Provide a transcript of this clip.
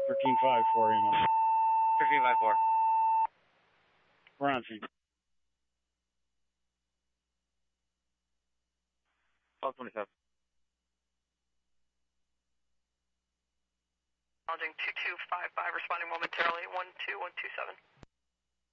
1354 EMS. 1354. We're on scene. 1227. Challenging 2255, responding momentarily, 12127.